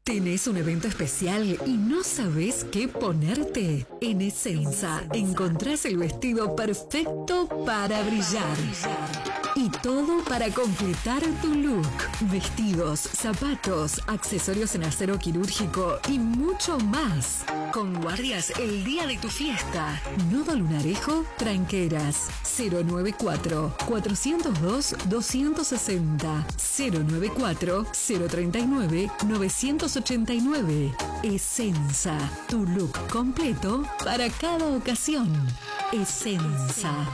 ¿Tenés un evento especial y no sabés qué ponerte? En Essenza encontrás el vestido perfecto para brillar. Y todo para completar tu look. Vestidos, zapatos, accesorios en acero quirúrgico y mucho más. Con guardias el día de tu fiesta. Nodo Lunarejo, Tranqueras. 094-402-260. 094-039-989. Essenza, tu look completo para cada ocasión. Essenza.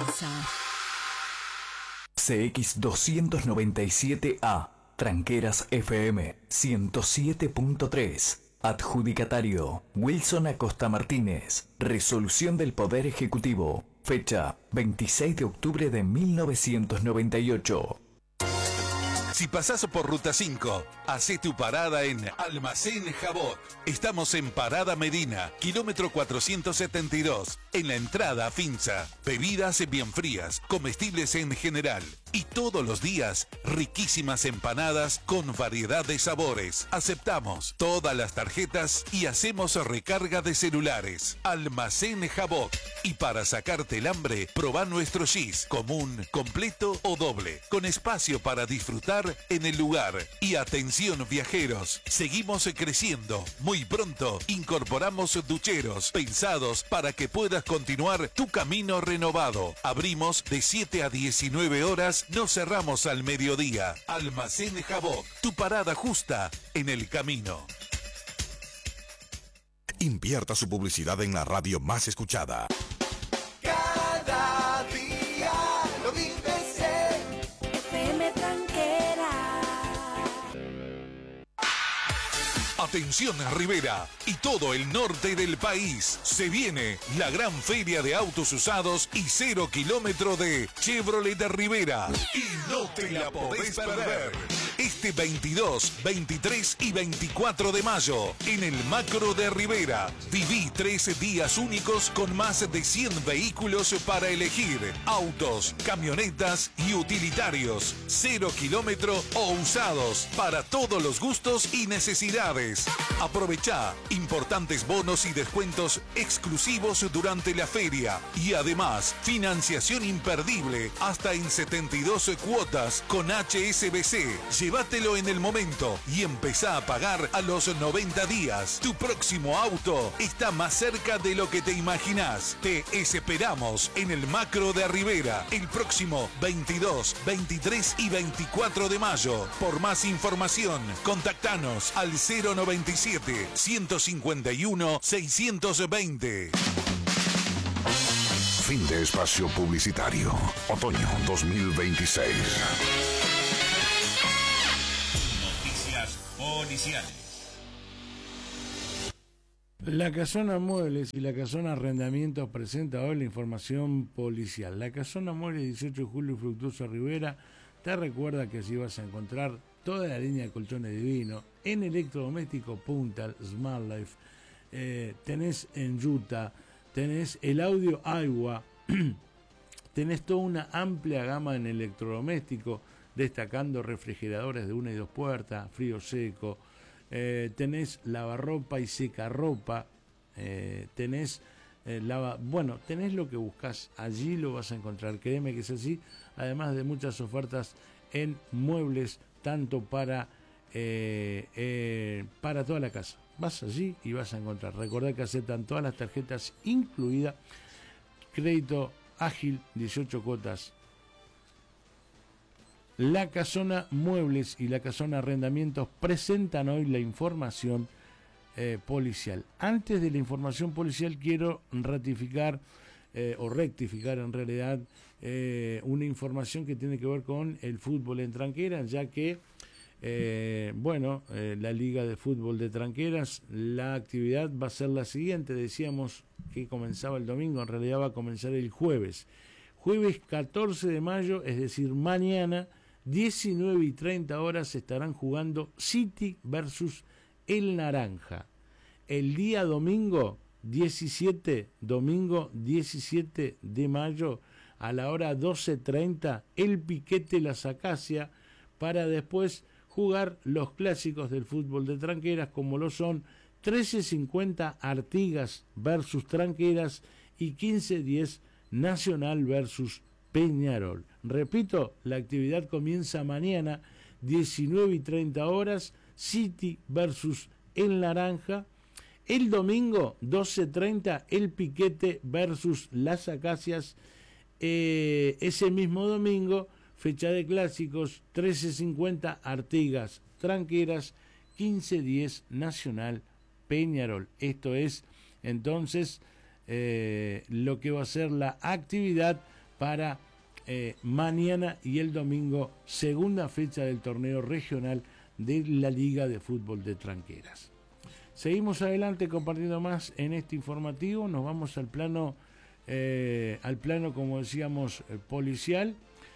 CX297A, Tranqueras FM 107.3. Adjudicatario, Wilson Acosta Martínez. Resolución del Poder Ejecutivo. Fecha 26 de octubre de 1998. Si pasás por Ruta 5, hacé tu parada en Almacén Jabot. Estamos en Parada Medina, kilómetro 472, en la entrada a Finza. Bebidas bien frías, comestibles en general. Y todos los días, riquísimas empanadas con variedad de sabores. Aceptamos todas las tarjetas y hacemos recarga de celulares. Almacén Jabot. Y para sacarte el hambre, probá nuestro gis, común, completo o doble, con espacio para disfrutar en el lugar. Y atención viajeros, seguimos creciendo. Muy pronto incorporamos ducheros pensados para que puedas continuar tu camino renovado. Abrimos de 7 a 19 horas, no cerramos al mediodía. Almacén Jabot, tu parada justa en el camino. Invierta su publicidad en la radio más escuchada. Cada día lo vives en FM Tranquera. Atención Rivera y todo el norte del país. Se viene la gran feria de autos usados y 0 kilómetro de Chevrolet de Rivera. Y no te la podés perder. Este 22, 23 y 24 de mayo en el Macro de Rivera. Viví 13 días únicos con más de 100 vehículos para elegir. Autos, camionetas y utilitarios. 0 kilómetro o usados para todos los gustos y necesidades. Aprovechá importantes bonos y descuentos exclusivos durante la feria. Y además, financiación imperdible hasta en 72 cuotas con HSBC. Llévatelo en el momento y empezá a pagar a los 90 días. Tu próximo auto está más cerca de lo que te imaginás. Te esperamos en el Macro de Rivera el próximo 22, 23 y 24 de mayo. Por más información, contactanos al 097-151-620. Fin de espacio publicitario. Otoño 2026. Noticias policiales. La Casona Muebles y la Casona Arrendamientos presenta hoy la información policial. La Casona Muebles 18 de julio Fructuoso Rivera te recuerda que allí vas a encontrar toda la línea de colchones Divino, en electrodoméstico Puntal, Smart Life, tenés en Utah, tenés el audio Agua, tenés toda una amplia gama en electrodoméstico, destacando refrigeradores de 1 y 2 puertas, frío seco, tenés lavarropa y secarropa, tenés tenés lo que buscas, allí lo vas a encontrar, créeme que es así, además de muchas ofertas en muebles, tanto para toda la casa. Vas allí y vas a encontrar. Recordá que aceptan todas las tarjetas, incluida crédito ágil, 18 cuotas. La Casona Muebles y la Casona Arrendamientos presentan hoy la información policial. Antes de la información policial quiero ratificar o rectificar en realidad una información que tiene que ver con el fútbol en Tranqueras, ya que la Liga de Fútbol de Tranqueras, la actividad va a ser la siguiente. Decíamos que comenzaba el domingo, en realidad va a comenzar el jueves 14 de mayo, es decir, mañana 19:30 se estarán jugando City versus el Naranja. El día domingo 17 de mayo a la hora 12:30 el Piquete Las Acacias, para después jugar los clásicos del fútbol de Tranqueras, como lo son 13:50 Artigas versus Tranqueras y 15:10 Nacional versus Peñarol. Repito, la actividad comienza mañana 19:30 horas, City versus El Naranja. El domingo 12:30 El Piquete versus Las Acacias. Ese mismo domingo, fecha de clásicos, 13:50 Artigas Tranqueras, 15:10 Nacional Peñarol. Esto es entonces lo que va a ser la actividad para mañana y el domingo, segunda fecha del torneo regional de la Liga de Fútbol de Tranqueras. Seguimos adelante compartiendo más en este informativo. Nos vamos al plano, como decíamos, policial.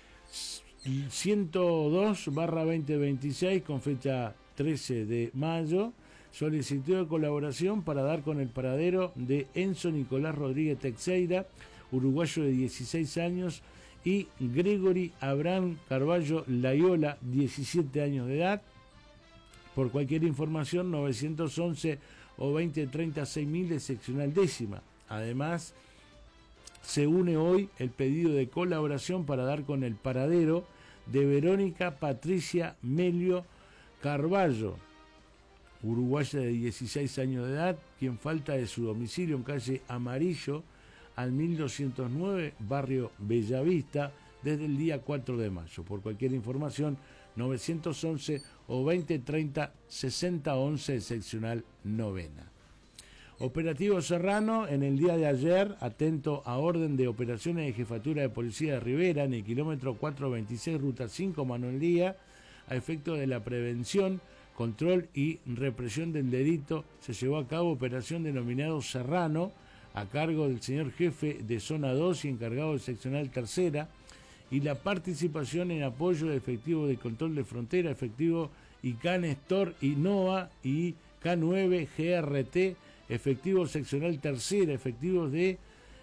102/2026 con fecha 13 de mayo. Solicitud de colaboración para dar con el paradero de Enzo Nicolás Rodríguez Teixeira, uruguayo de 16 años, y Gregory Abraham Carballo Layola, 17 años de edad. Por cualquier información, 911 o 2030 6000 de seccional décima. Además, se une hoy el pedido de colaboración para dar con el paradero de Verónica Patricia Melio Carballo, uruguaya de 16 años de edad, quien falta de su domicilio en calle Amarillo, al 1209, barrio Bellavista, desde el día 4 de mayo. Por cualquier información, 911 o 2030 6011, seccional novena. Operativo Serrano, en el día de ayer, atento a orden de operaciones de Jefatura de Policía de Rivera, en el kilómetro 426, ruta 5, Manuel Díaz, a efecto de la prevención, control y represión del delito, se llevó a cabo operación denominado Serrano, a cargo del señor jefe de zona 2 y encargado del seccional tercera, y la participación en apoyo de efectivos de control de frontera, efectivo ICANN Nestor y NOA y K9 GRT, efectivos seccional tercera, efectivos de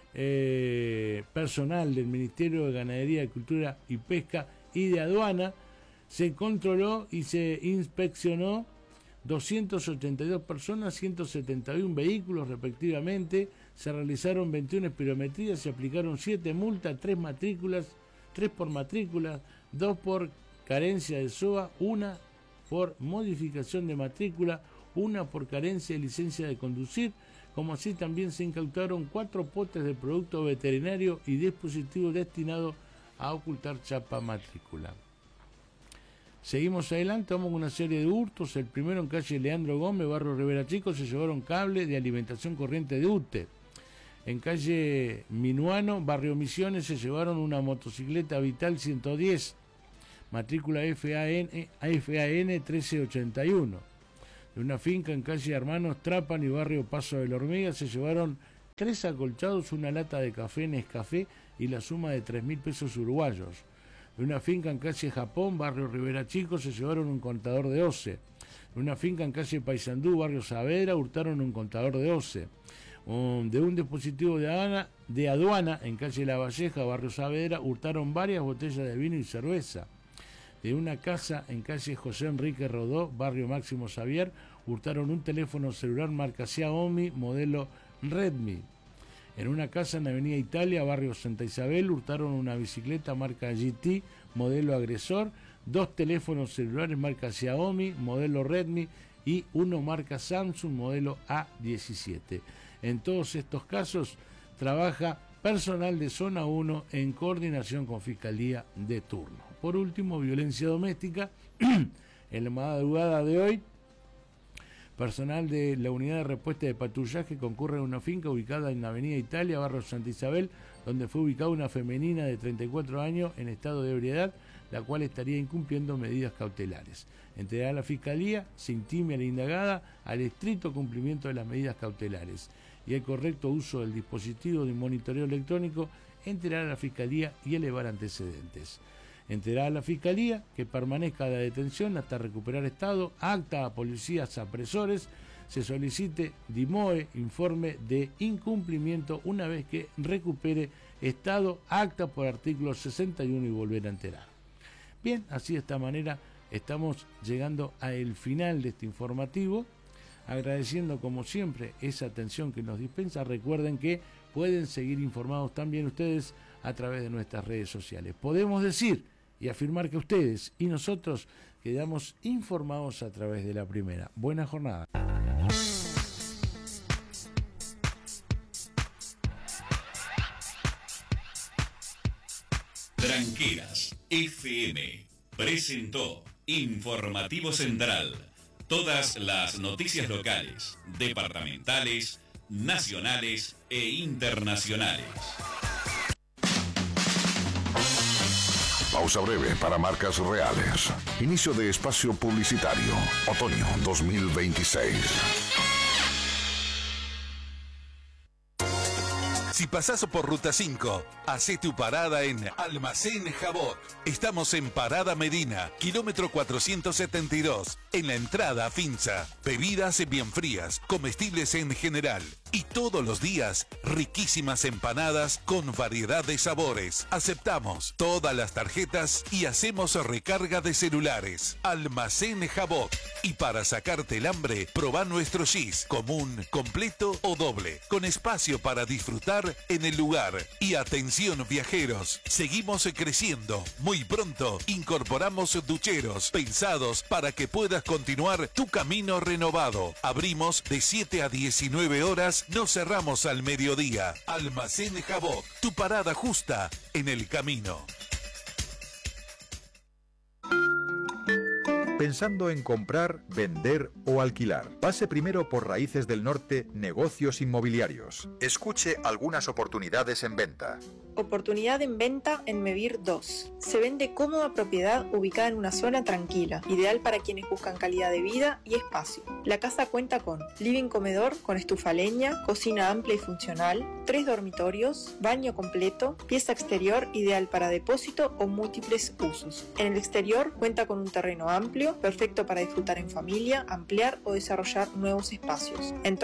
personal del Ministerio de Ganadería, Agricultura y Pesca y de Aduana. Se controló y se inspeccionó 282 personas, 171 vehículos respectivamente. Se realizaron 21 espirometrías, se aplicaron 7 multas, 3 por matrícula, 2 por carencia de SOA, 1 por modificación de matrícula, 1 por carencia de licencia de conducir, como así también se incautaron 4 potes de producto veterinario y dispositivos destinados a ocultar chapa matrícula. Seguimos adelante, vamos con una serie de hurtos. El primero en calle Leandro Gómez, barrio Rivera Chico, se llevaron cable de alimentación corriente de UTE. En calle Minuano, barrio Misiones, se llevaron una motocicleta Vital 110, matrícula FAN 1381. De una finca en calle Hermanos Trapan y barrio Paso de la Hormiga, se llevaron 3 acolchados, una lata de café Nescafé y la suma de 3.000 pesos uruguayos. De una finca en calle Japón, barrio Rivera Chico, se llevaron un contador de OCE. De una finca en calle Paysandú, barrio Saavedra, hurtaron un contador de OCE. De un dispositivo de aduana en calle La Valleja, barrio Saavedra, hurtaron varias botellas de vino y cerveza. De una casa en calle José Enrique Rodó, barrio Máximo Xavier, hurtaron un teléfono celular marca Xiaomi, modelo Redmi. En una casa en Avenida Italia, barrio Santa Isabel, hurtaron una bicicleta marca GT, modelo Agresor, 2 teléfonos celulares marca Xiaomi, modelo Redmi, y uno marca Samsung, modelo A17. En todos estos casos trabaja personal de zona 1 en coordinación con Fiscalía de turno. Por último, violencia doméstica. En la madrugada de hoy, personal de la unidad de respuesta de patrullaje concurre a una finca ubicada en la Avenida Italia, barrio Santa Isabel, donde fue ubicada una femenina de 34 años en estado de ebriedad, la cual estaría incumpliendo medidas cautelares. Entregada a la Fiscalía, se intime a la indagada al estricto cumplimiento de las medidas cautelares y el correcto uso del dispositivo de monitoreo electrónico, entregar a la Fiscalía y elevar antecedentes. Entregar a la Fiscalía que permanezca la detención hasta recuperar estado, acta a policías apresores, se solicite DIMOE, informe de incumplimiento una vez que recupere estado, acta por artículo 61 y volver a enterar. Bien, así de esta manera estamos llegando al final de este informativo, agradeciendo como siempre esa atención que nos dispensa. Recuerden que pueden seguir informados también ustedes a través de nuestras redes sociales. Podemos decir y afirmar que ustedes y nosotros quedamos informados a través de La Primera. Buena jornada. Tranqueras FM presentó Informativo Central. Todas las noticias locales, departamentales, nacionales e internacionales. Pausa breve para marcas reales. Inicio de espacio publicitario. Otoño 2026. Si pasás por Ruta 5, hacé tu parada en Almacén Jabot. Estamos en Parada Medina, kilómetro 472, en la entrada a Finza. Bebidas bien frías, comestibles en general. Y todos los días, riquísimas empanadas con variedad de sabores. Aceptamos todas las tarjetas y hacemos recarga de celulares. Almacén Jabot. Y para sacarte el hambre, probá nuestro gis, común, completo o doble, con espacio para disfrutar en el lugar. Y atención viajeros, seguimos creciendo. Muy pronto incorporamos ducheros pensados para que puedas continuar tu camino renovado. Abrimos de 7 a 19 horas, no cerramos al mediodía. Almacén Jabot, tu parada justa en el camino. Pensando en comprar, vender o alquilar. Pase primero por Raíces del Norte, Negocios Inmobiliarios. Escuche algunas oportunidades en venta. Oportunidad en venta en Mevir 2. Se vende cómoda propiedad ubicada en una zona tranquila, ideal para quienes buscan calidad de vida y espacio. La casa cuenta con living comedor con estufa a leña, cocina amplia y funcional, 3 dormitorios, baño completo, pieza exterior ideal para depósito o múltiples usos. En el exterior cuenta con un terreno amplio, perfecto para disfrutar en familia, ampliar o desarrollar nuevos espacios.